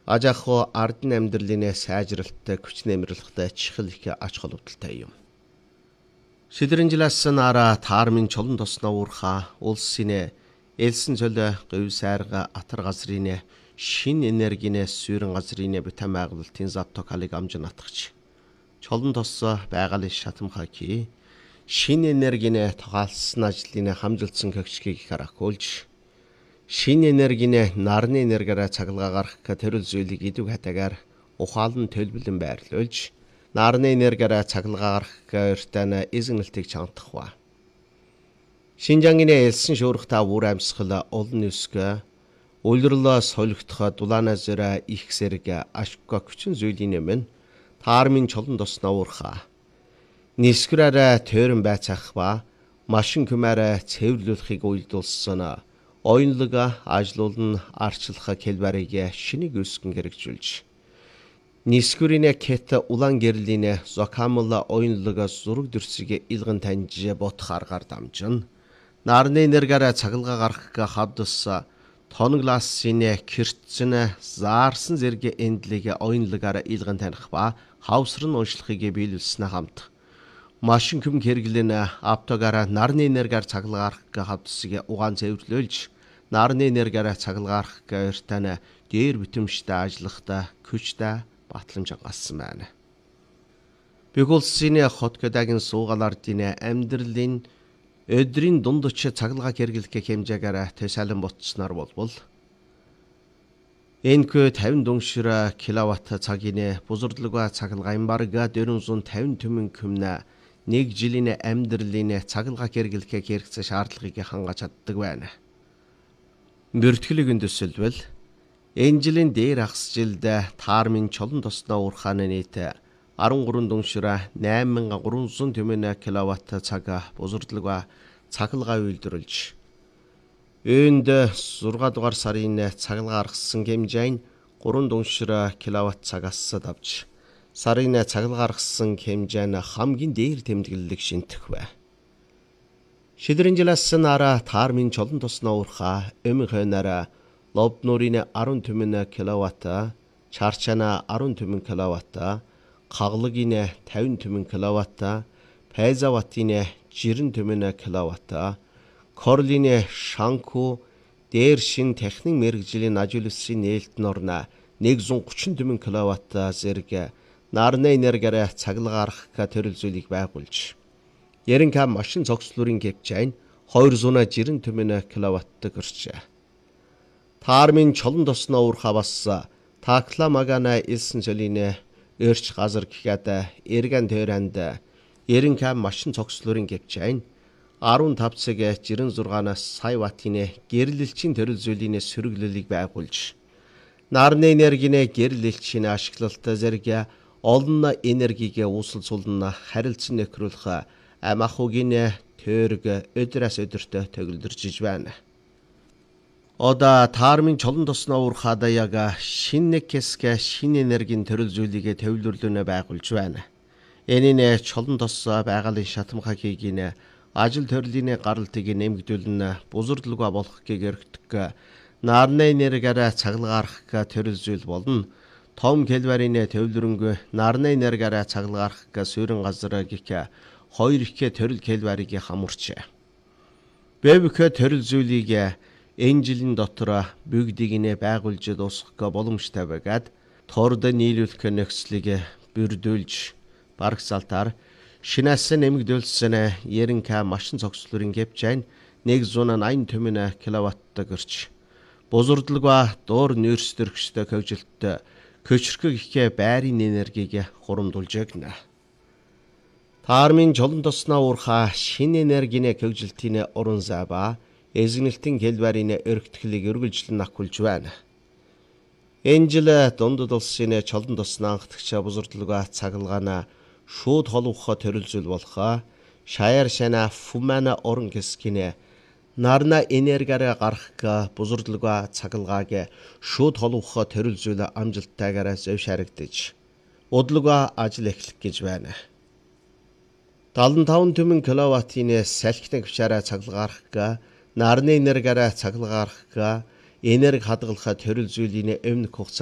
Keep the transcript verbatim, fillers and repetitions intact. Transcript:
Аж ахуй ардын амьдралын сайжралтай хүч нэмэрлэхтэй чихэл их ач холбогдолтой юм. Шилрэн жилсэн ара таармын чулан тосноо уурха улсын элсэн цөл говь сайрга атар газрын шин энергинэ сүүрэн газрын бүтээн байгуулалтын завтокалыг амжин атгч. Чулан тос байгалийн шатамхаки шин энергинэ тогаалсан ажлын хамжилтсан гэгчгийг харахуулж шин энергинэ нарны энергиараа цагалгаа гаргах төрөл зүйлийг идэв хатагаар ухаалн төлбөлөн байрлуулж нарны энергиараа цагалгаа гаргах өртөнд эзэгнэлтийг чангатахва. Шинжангийн элсэн шуурх та бүр амьсгал олон нүсгэ улирлоо солигдох дулаана зөра их сэрэг ашка хүчин зүйлийн өмнө таармын чулан тосноо уурха нисграараа төрөн байцаах ба машин күмээрээ цэвэрлүүлэхийг уйлдуулсан оюнлог ажлуулн арчлах хэлбэрийг шинийг өсгөн хэрэгжүүлж нисгүрийн кет улаан гэрлийн зокамла оюнлог зураг дүрсийг илгэн таньж бодох аргаар дамжин нарны энергиараа цагалгаа гаргах хавдас тоногласын киртцэн заарсан зэрэг эндлийг оюнлогоор илгэн таних ба хавсран уншлахыг биелүүлснэ хамт машин күм хэрэглэн автогаараа нарны энергиар цагалгаа гаргах хавдсыг угаан цэвэрлүүлж нарны энергиараа цагалгаа гаргах өртөнд дээр битэмжтэй ажиллахта күчтэй батламж галсан байна. Бигулсын хотгодагийн суугалардын амьдралын өдрийн дундч цагалгаа хэрэглэх хэмжээгээр төсөөлөн ботсноор болбол энэхүү тавин дүншир киловатт цагийн бузардлага цагалгаан барга дөрвөн тавин түмэн күмнэ нэг жилийн амьдралын цагалгаа хэрэглэх хэрэгцээ шаардлагыг хангаж чаддаг байна. Бүртгэлийг төсөлбөл энэ жилийн дээр ахс жилд таармын чулан тосноо уурхааны нийт арван гурван дүншир найман гурван түмэн киловатт цаг бузардлага цагалгаа үйлдвэрлэж үүнд зургаан дугаар сарын цагалгаа гаргасан хэмжээ нь гурван дүншир киловатт цагаас давж сарын цагалгаа гаргасан хэмжээ нь хамгийн дээр тэмдэглэлийг шинтэх бай. Шилрэн жилсэн ара таармын чулан тосноо уурха өмнө хойноор лобнурын арван түмэн киловатт, чарчана арван түмэн киловатт, хагалагын тавин түмэн киловатт, пайзаватын жирэн түмэн киловатт, корлын шанку дээр шин техник мэргэжлийн ажил үйлсийн нээлтэн орно нэгдүгээр гучин түмэн киловатт зэрэг нарны энергиараа цагалгаа гаргах төрөл зүйлийг байгуулж яринка машин цогцлуурын хэмжээ нь двести жирэн түмэн киловатт гэрчээ. Таармын чулан тосноо уурха бас такламагана элсэн цөлийн өрч газар гэхэд эргэн төрөнд яринка машин цогцлуурын хэмжээ нь арван таван цаг жирэн зургаанаас сая ваттын гэрлэлчийн төрөл зүйлийн сөрөглөлийг байгуулж нарны энергийн гэрлэлчийн ашиглалт зэрэг олон энергийг үүсэл сулна харилцан нөхрүүлэх амахугийн төрөг өдрөөс өдөртөө төгөлдөрж байна. Ода таармын чулан тосноо уурхада яг шинэ кэсгэ шинэ энергийн төрөл зүйлийг төвлөрлөнө байгуулж байна. Энэ чулан тос байгалийн шатамхагийн ажил төрлийн гаралтыг нэмэгдүүлэн бузардлага болохыг өргөдөг нарны энергиараа цагалгаа гаргах төрөл зүйл болно. Том хэлбэрийн төвлөрөнгө нарны энергиараа цагалгаа гаргах сүүрэн газар гэх хоёр их төрөл хэлбэрийг хамуурч. Бэвх төрөл зүйлийг энэ жилийн дотор бүгдийг нэ байгуулж дуусгах боломжтой байгаад торд нийлүүлэх нөхцөлийг бүрдүүлж барагсаалтаар шинээс нэмэгдүүлсэн яринка машин цогцлуурын хэмжээ нь нэгдүгээр аян түмэн киловатт гэрч бузардлага дуур нөөц төрөгчтэй хөвжилттэй көчрхөг их байрын энергийг хурамдуулж өгнө. Таармын чулан тосноо уурха шинэ энергийн хөвжилтийн уран зай ба эзэгнэлтийн хэлбэрийн өргөтгөлийг өргөлжлөн ахуулж байна. Энэ жил дундад улсын чулан тосноо анхдагч бузардлага цагалгаана шууд холбох төрөл зүйл болох шаяар шана фумана орон гэсгэн нарна энергиараа гаргах бузардлага цагалгааг шууд холбох төрөл зүйл амжилттайгаар зөвшөөрөгдөж удлага ажил эхлэх гэж байна. даалан таван түмэн киловаттын салхины гүчээрээ цагалгаа гаргах нарны энергиараа цагалгаа гаргах энерги хадгалах төрөл зүйлийн өмнөх хугацаа